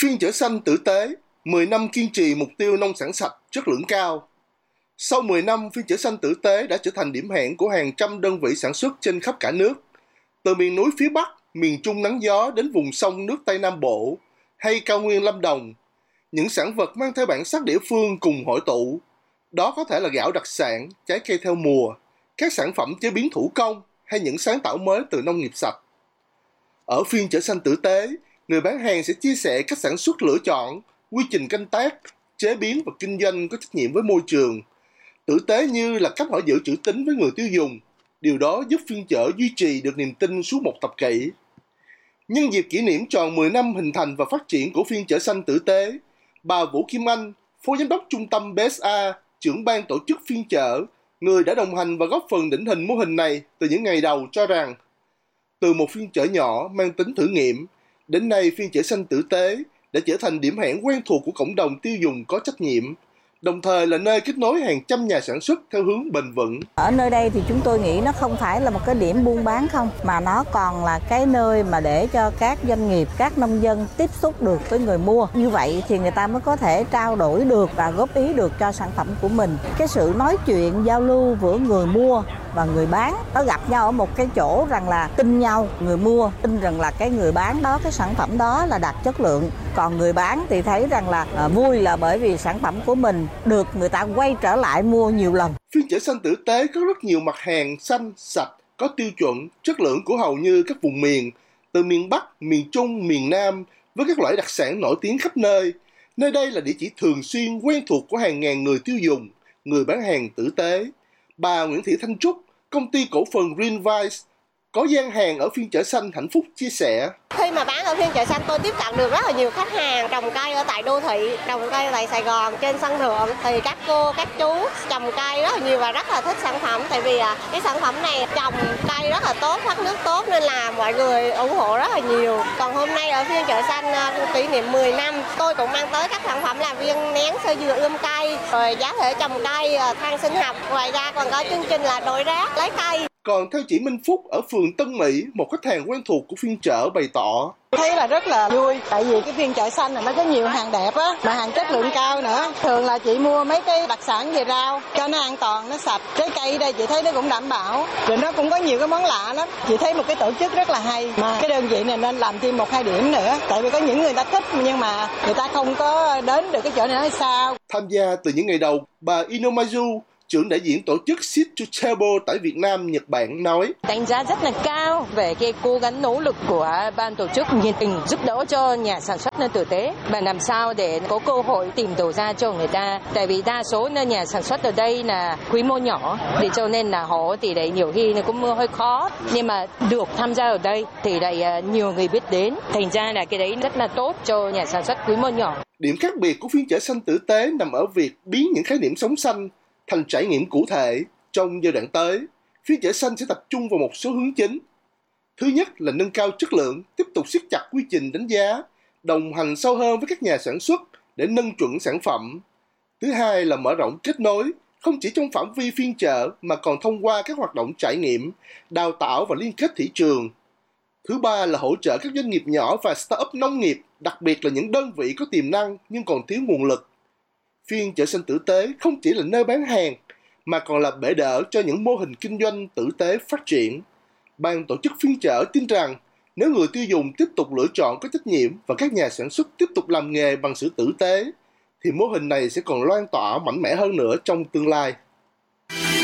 Phiên chợ xanh tử tế, 10 năm kiên trì mục tiêu nông sản sạch, chất lượng cao. Sau 10 năm, phiên chợ xanh tử tế đã trở thành điểm hẹn của hàng trăm đơn vị sản xuất trên khắp cả nước. Từ miền núi phía Bắc, miền Trung nắng gió đến vùng sông nước Tây Nam Bộ hay cao nguyên Lâm Đồng, những sản vật mang theo bản sắc địa phương cùng hội tụ. Đó có thể là gạo đặc sản, trái cây theo mùa, các sản phẩm chế biến thủ công hay những sáng tạo mới từ nông nghiệp sạch. Ở phiên chợ xanh tử tế, người bán hàng sẽ chia sẻ cách sản xuất lựa chọn, quy trình canh tác, chế biến và kinh doanh có trách nhiệm với môi trường. Tử tế như là cách họ giữ chữ tín với người tiêu dùng. Điều đó giúp phiên chợ duy trì được niềm tin suốt một thập kỷ. Nhân dịp kỷ niệm tròn 10 năm hình thành và phát triển của phiên chợ xanh tử tế, bà Vũ Kim Anh, Phó Giám đốc Trung tâm BSA, trưởng ban tổ chức phiên chợ, người đã đồng hành và góp phần định hình mô hình này từ những ngày đầu cho rằng, từ một phiên chợ nhỏ mang tính thử nghiệm, đến nay phiên chợ xanh tử tế đã trở thành điểm hẹn quen thuộc của cộng đồng tiêu dùng có trách nhiệm, đồng thời là nơi kết nối hàng trăm nhà sản xuất theo hướng bền vững. Ở nơi đây thì chúng tôi nghĩ nó không phải là một cái điểm buôn bán không, mà nó còn là cái nơi mà để cho các doanh nghiệp, các nông dân tiếp xúc được với người mua. Như vậy thì người ta mới có thể trao đổi được và góp ý được cho sản phẩm của mình. Cái sự nói chuyện, giao lưu giữa người mua và người bán, nó gặp nhau ở một cái chỗ rằng là tin nhau. Người mua tin rằng là cái người bán đó, cái sản phẩm đó là đạt chất lượng. Còn người bán thì thấy rằng là vui là bởi vì sản phẩm của mình được người ta quay trở lại mua nhiều lần. Phiên chợ xanh tử tế có rất nhiều mặt hàng xanh, sạch, có tiêu chuẩn, chất lượng của hầu như các vùng miền, từ miền Bắc, miền Trung, miền Nam, với các loại đặc sản nổi tiếng khắp nơi. Nơi đây là địa chỉ thường xuyên quen thuộc của hàng ngàn người tiêu dùng, người bán hàng tử tế. Bà Nguyễn Thị Thanh Trúc, công ty cổ phần Greenvice, có gian hàng ở phiên chợ xanh Hạnh Phúc chia sẻ. Khi mà bán ở phiên chợ xanh tôi tiếp cận được rất là nhiều khách hàng trồng cây ở tại đô thị, trồng cây tại Sài Gòn, trên sân thượng. Thì các cô, các chú trồng cây rất là nhiều và rất là thích sản phẩm. Tại vì cái sản phẩm này trồng cây rất là tốt, thoát nước tốt nên là mọi người ủng hộ rất là nhiều. Còn hôm nay ở phiên chợ xanh kỷ niệm 10 năm, tôi cũng mang tới các sản phẩm là viên nén sơ dừa ươm cây, rồi giá thể trồng cây, than sinh học. Ngoài ra còn có chương trình là đổi rác, lấy cây. Còn theo chị Minh Phúc ở phường Tân Mỹ, một khách hàng quen thuộc của phiên chợ bày tỏ. Thấy là rất là vui, tại vì cái phiên chợ xanh này nó có nhiều hàng đẹp á, mà hàng chất lượng cao nữa. Thường là chị mua mấy cái đặc sản về rau, cho nó an toàn, nó sạch. Trái cây đây chị thấy nó cũng đảm bảo, rồi nó cũng có nhiều cái món lạ lắm. Chị thấy một cái tổ chức rất là hay, mà cái đơn vị này nên làm thêm 1-2 điểm nữa. Tại vì có những người ta thích nhưng mà người ta không có đến được cái chỗ này nói sao. Tham gia từ những ngày đầu, bà Inomazu, trưởng đại diện tổ chức Seed to Table tại Việt Nam, Nhật Bản nói: Đánh giá rất là cao về cái cố gắng nỗ lực của ban tổ chức, nhiệt tình giúp đỡ cho nhà sản xuất nơi tử tế và làm sao để có cơ hội tìm đầu ra cho người ta. Tại vì đa số nhà sản xuất ở đây là quy mô nhỏ, thì cho nên là họ thì đấy nhiều khi cũng hơi khó, nhưng mà được tham gia ở đây thì lại nhiều người biết đến, thành ra là cái đấy rất là tốt cho nhà sản xuất quy mô nhỏ. Điểm khác biệt của phiên chợ xanh tử tế nằm ở việc biến những khái niệm sống xanh thành trải nghiệm cụ thể. Trong giai đoạn tới, phiên chợ xanh sẽ tập trung vào một số hướng chính. Thứ nhất là nâng cao chất lượng, tiếp tục siết chặt quy trình đánh giá, đồng hành sâu hơn với các nhà sản xuất để nâng chuẩn sản phẩm. Thứ hai là mở rộng kết nối, không chỉ trong phạm vi phiên chợ mà còn thông qua các hoạt động trải nghiệm, đào tạo và liên kết thị trường. Thứ ba là hỗ trợ các doanh nghiệp nhỏ và start-up nông nghiệp, đặc biệt là những đơn vị có tiềm năng nhưng còn thiếu nguồn lực. Phiên chợ xanh tử tế không chỉ là nơi bán hàng, mà còn là bệ đỡ cho những mô hình kinh doanh tử tế phát triển. Ban tổ chức phiên chợ tin rằng, nếu người tiêu dùng tiếp tục lựa chọn có trách nhiệm và các nhà sản xuất tiếp tục làm nghề bằng sự tử tế, thì mô hình này sẽ còn loan tỏa mạnh mẽ hơn nữa trong tương lai.